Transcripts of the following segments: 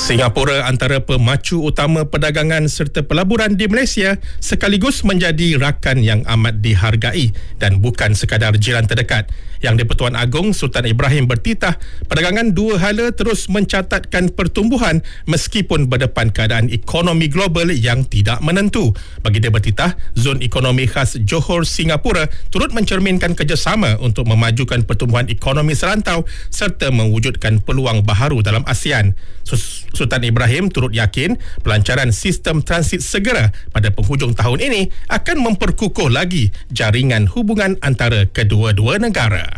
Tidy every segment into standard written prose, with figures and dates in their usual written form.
Singapura antara pemacu utama perdagangan serta pelaburan di Malaysia sekaligus menjadi rakan yang amat dihargai dan bukan sekadar jiran terdekat. Yang di-Pertuan Agong Sultan Ibrahim bertitah perdagangan dua hala terus mencatatkan pertumbuhan meskipun berdepan keadaan ekonomi global yang tidak menentu. Bagi dia bertitah, zon ekonomi khas Johor Singapura turut mencerminkan kerjasama untuk memajukan pertumbuhan ekonomi serantau serta mewujudkan peluang baharu dalam ASEAN. Sultan Ibrahim turut yakin pelancaran sistem transit segera pada penghujung tahun ini akan memperkukuh lagi jaringan hubungan antara kedua-dua negara.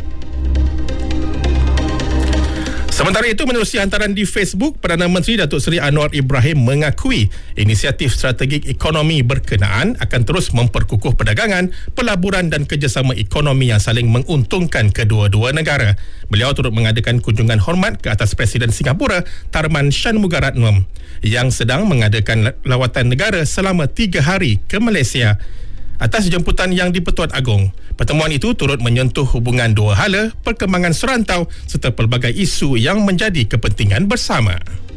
Sementara itu, menerusi hantaran di Facebook, Perdana Menteri Datuk Seri Anwar Ibrahim mengakui inisiatif strategik ekonomi berkenaan akan terus memperkukuh perdagangan, pelaburan dan kerjasama ekonomi yang saling menguntungkan kedua-dua negara. Beliau turut mengadakan kunjungan hormat ke atas Presiden Singapura Tharman Shanmugaratnam yang sedang mengadakan lawatan negara selama 3 hari ke Malaysia. Atas jemputan yang di-Pertuan Agong, pertemuan itu turut menyentuh hubungan dua hala, perkembangan serantau serta pelbagai isu yang menjadi kepentingan bersama.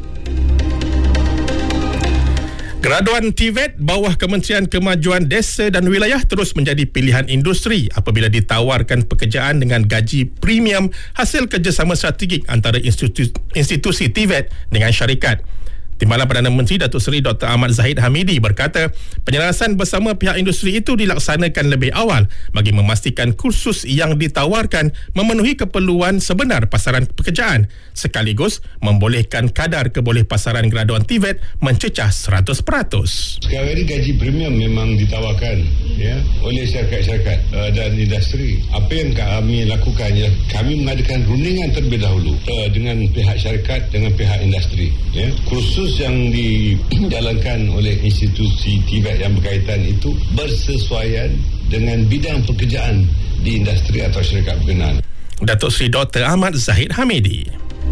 Graduan TVET bawah Kementerian Kemajuan Desa dan Wilayah terus menjadi pilihan industri apabila ditawarkan pekerjaan dengan gaji premium hasil kerjasama strategik antara institusi TVET dengan syarikat. Timbalan Perdana Menteri Datuk Seri Dr. Ahmad Zahid Hamidi berkata, penyelarasan bersama pihak industri itu dilaksanakan lebih awal bagi memastikan kursus yang ditawarkan memenuhi keperluan sebenar pasaran pekerjaan sekaligus membolehkan kadar kebolehpasaran graduan TVET mencecah 100%. Sekarang ini gaji premium memang ditawarkan oleh syarikat-syarikat dan industri. Apa yang kami lakukan ialah kami mengadakan rundingan terlebih dahulu dengan pihak syarikat dengan pihak industri. Kursus yang dijalankan oleh institusi TVET yang berkaitan itu bersesuaian dengan bidang pekerjaan di industri atau syarikat berkenaan. Datuk Seri Dr. Ahmad Zahid Hamidi.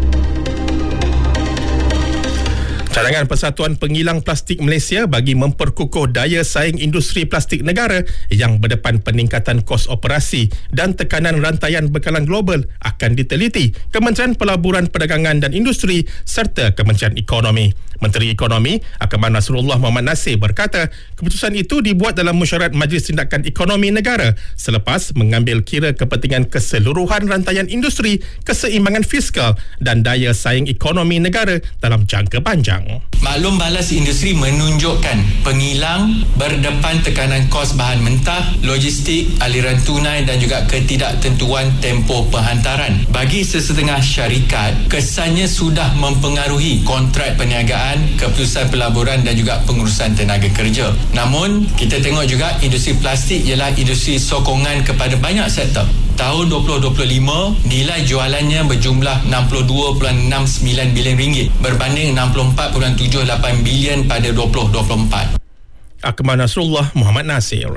Cadangan Persatuan Pengilang Plastik Malaysia bagi memperkukuh daya saing industri plastik negara yang berdepan peningkatan kos operasi dan tekanan rantaian bekalan global akan diteliti Kementerian Pelaburan Perdagangan dan Industri serta Kementerian Ekonomi. Menteri Ekonomi Akmal Nasrullah Muhammad Nasir berkata keputusan itu dibuat dalam mesyuarat Majlis Tindakan Ekonomi Negara selepas mengambil kira kepentingan keseluruhan rantaian industri, keseimbangan fiskal dan daya saing ekonomi negara dalam jangka panjang. Maklum balas industri menunjukkan pengilang berdepan tekanan kos bahan mentah, logistik, aliran tunai dan juga ketidaktentuan tempoh penghantaran. Bagi sesetengah syarikat, kesannya sudah mempengaruhi kontrak perniagaan, keputusan pelaburan dan juga pengurusan tenaga kerja. Namun, kita tengok juga industri plastik ialah industri sokongan kepada banyak sektor. Tahun 2025, nilai jualannya berjumlah 62.69 bilion ringgit berbanding 64.78 bilion pada 2024. Akmal Nasrullah Muhammad Nasir.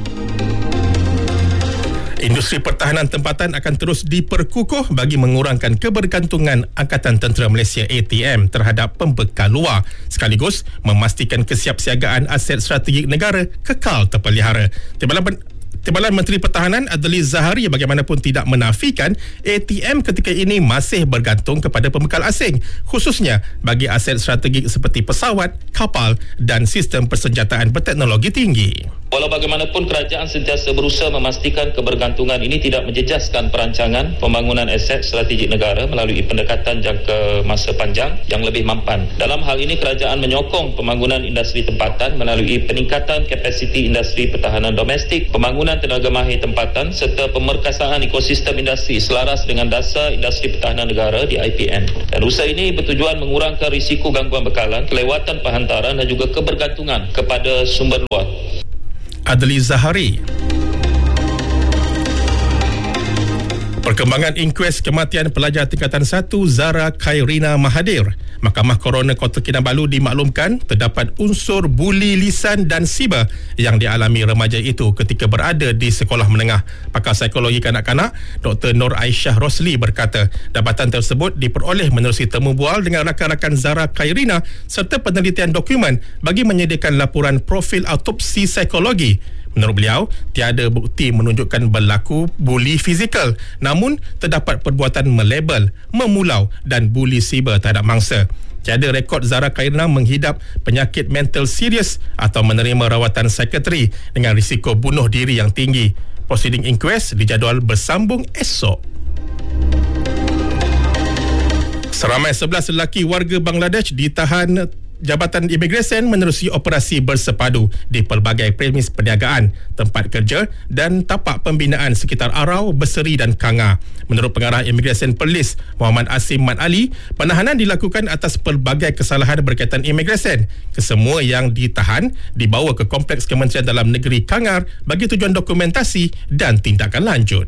Industri pertahanan tempatan akan terus diperkukuh bagi mengurangkan kebergantungan Angkatan Tentera Malaysia ATM terhadap pembekal luar sekaligus memastikan kesiapsiagaan aset strategik negara kekal terpelihara. Timbalan Menteri Pertahanan Adli Zahari bagaimanapun tidak menafikan ATM ketika ini masih bergantung kepada pembekal asing khususnya bagi aset strategik seperti pesawat, kapal dan sistem persenjataan berteknologi tinggi. Walau bagaimanapun kerajaan sentiasa berusaha memastikan kebergantungan ini tidak menjejaskan perancangan pembangunan aset strategik negara melalui pendekatan jangka masa panjang yang lebih mampan. Dalam hal ini kerajaan menyokong pembangunan industri tempatan melalui peningkatan kapasiti industri pertahanan domestik, pembangunan tenaga mahir tempatan serta pemerkasaan ekosistem industri selaras dengan dasar industri pertahanan negara di IPN. Dan usaha ini bertujuan mengurangkan risiko gangguan bekalan, kelewatan penghantaran dan juga kebergantungan kepada sumber luar. Adli Zahari. Perkembangan inkues kematian pelajar tingkatan 1 Zara Khairina Mahathir. Mahkamah Koroner Kota Kinabalu dimaklumkan terdapat unsur buli lisan dan siber yang dialami remaja itu ketika berada di sekolah menengah. Pakar psikologi kanak-kanak Dr. Nur Aisyah Rosli berkata dapatan tersebut diperoleh menerusi temu bual dengan rakan-rakan Zara Khairina serta penelitian dokumen bagi menyediakan laporan profil autopsi psikologi. Menurut beliau, tiada bukti menunjukkan berlaku buli fizikal, namun terdapat perbuatan melabel, memulau dan buli siber terhadap mangsa. tiada rekod Zahra Khairina menghidap penyakit mental serius atau menerima rawatan psikiatri dengan risiko bunuh diri yang tinggi. Prosiding inquest dijadual bersambung esok. Seramai 11 lelaki warga Bangladesh ditahan Jabatan Imigresen menerusi operasi bersepadu di pelbagai premis perniagaan, tempat kerja dan tapak pembinaan sekitar Arau, Berseri dan Kanga. Menurut Pengarah Imigresen Perlis Muhammad Asim Mat Ali, penahanan dilakukan atas pelbagai kesalahan berkaitan imigresen. Kesemua yang ditahan dibawa ke Kompleks Kementerian Dalam Negeri Kangar bagi tujuan dokumentasi dan tindakan lanjut.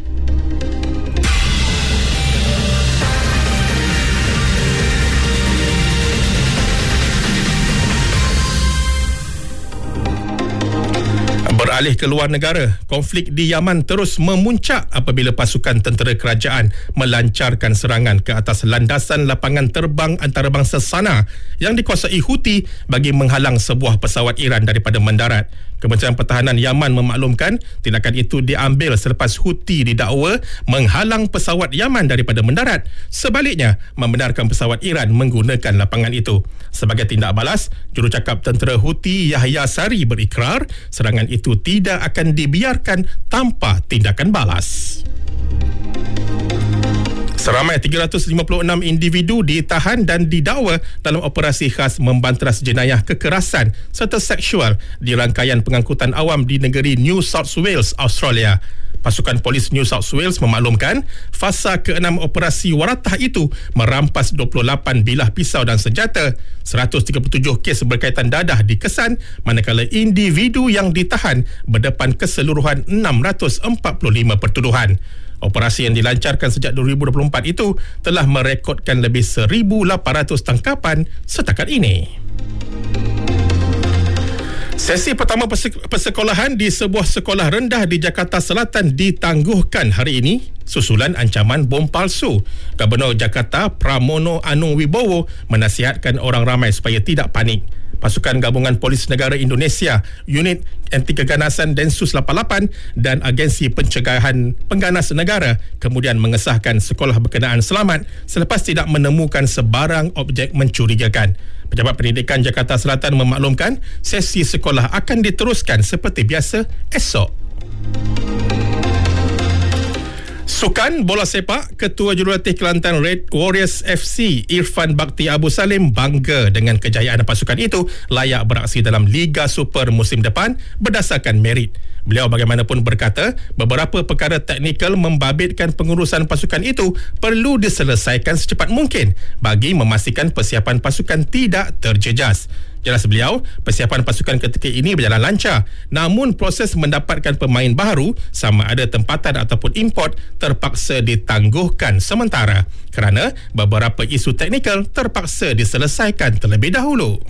Beralih ke luar negara, konflik di Yaman terus memuncak apabila pasukan tentera kerajaan melancarkan serangan ke atas landasan lapangan terbang antarabangsa Sana yang dikuasai Houthi bagi menghalang sebuah pesawat Iran daripada mendarat. Kementerian Pertahanan Yaman memaklumkan tindakan itu diambil selepas Houthi didakwa menghalang pesawat Yaman daripada mendarat. Sebaliknya, membenarkan pesawat Iran menggunakan lapangan itu. Sebagai tindak balas, jurucakap tentera Houthi Yahya Sari berikrar serangan itu tidak akan dibiarkan tanpa tindakan balas. Seramai 356 individu ditahan dan didakwa dalam operasi khas membanteras jenayah kekerasan serta seksual di rangkaian pengangkutan awam di negeri New South Wales, Australia. Pasukan Polis New South Wales memaklumkan fasa ke-6 operasi waratah itu merampas 28 bilah pisau dan senjata. 137 kes berkaitan dadah dikesan, manakala individu yang ditahan berdepan keseluruhan 645 pertuduhan. Operasi yang dilancarkan sejak 2024 itu telah merekodkan lebih 1,800 tangkapan setakat ini. Sesi pertama persekolahan di sebuah sekolah rendah di Jakarta Selatan ditangguhkan hari ini susulan ancaman bom palsu. Gubernur Jakarta Pramono Anung Wibowo menasihatkan orang ramai supaya tidak panik. Pasukan Gabungan Polis Negara Indonesia, Unit Anti Keganasan Densus 88 dan Agensi Pencegahan Pengganas Negara kemudian mengesahkan sekolah berkenaan selamat selepas tidak menemukan sebarang objek mencurigakan. Pejabat Pendidikan Jakarta Selatan memaklumkan sesi sekolah akan diteruskan seperti biasa esok. Sukan bola sepak, Ketua Jurulatih Kelantan Red Warriors FC Irfan Bakti Abu Salim bangga dengan kejayaan pasukan itu layak beraksi dalam Liga Super musim depan berdasarkan merit. Beliau bagaimanapun berkata beberapa perkara teknikal membabitkan pengurusan pasukan itu perlu diselesaikan secepat mungkin bagi memastikan persiapan pasukan tidak terjejas. Jelas beliau, persiapan pasukan ketika ini berjalan lancar, namun proses mendapatkan pemain baru sama ada tempatan ataupun import terpaksa ditangguhkan sementara kerana beberapa isu teknikal terpaksa diselesaikan terlebih dahulu.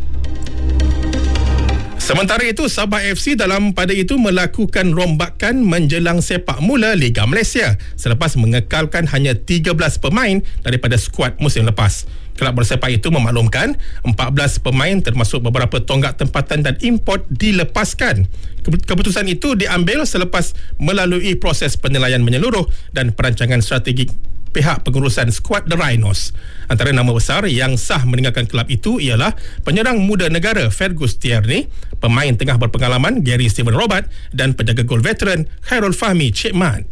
Sementara itu, Sabah FC dalam pada itu melakukan rombakan menjelang sepak mula Liga Malaysia selepas mengekalkan hanya 13 pemain daripada skuad musim lepas. Kelab bersepak itu memaklumkan 14 pemain termasuk beberapa tonggak tempatan dan import dilepaskan. Keputusan itu diambil selepas melalui proses penilaian menyeluruh dan perancangan strategi pihak pengurusan skuad The Rhinos. Antara nama besar yang sah meninggalkan kelab itu ialah penyerang muda negara Fergus Tierney, pemain tengah berpengalaman Gary Steven Robert dan penjaga gol veteran Khairul Fahmi Cik Mat.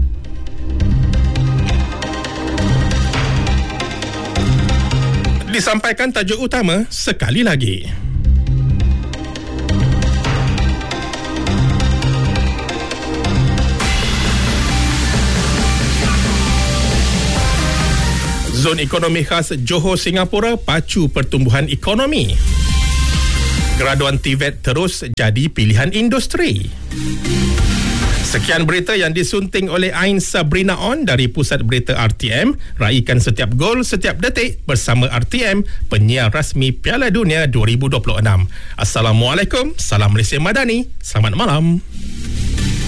Disampaikan tajuk utama sekali lagi. Zon ekonomi khas Johor Singapura pacu pertumbuhan ekonomi. Graduan TVET terus jadi pilihan industri. Sekian berita yang disunting oleh Ain Sabrina On dari Pusat Berita RTM. Raikan setiap gol, setiap detik bersama RTM, penyiar rasmi Piala Dunia 2026. Assalamualaikum, salam Malaysia Madani, selamat malam.